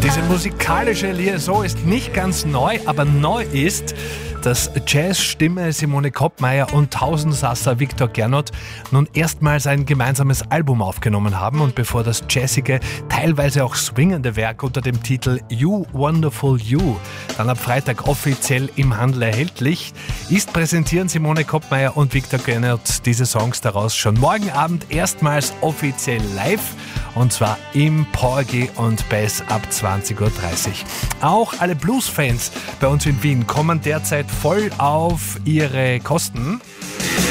Diese musikalische Liaison ist nicht ganz neu, aber neu ist, dass Jazzstimme Simone Koppmeier und Tausendsasser Viktor Gernot nun erstmals ein gemeinsames Album aufgenommen haben. Und bevor das jazzige, teilweise auch swingende Werk unter dem Titel You Wonderful You dann ab Freitag offiziell im Handel erhältlich ist, präsentieren Simone Koppmeier und Viktor Gernot diese Songs daraus schon morgen Abend erstmals offiziell live. Und zwar im Porgy und Bess ab 20.30 Uhr. Auch alle Blues-Fans bei uns in Wien kommen derzeit voll auf ihre Kosten.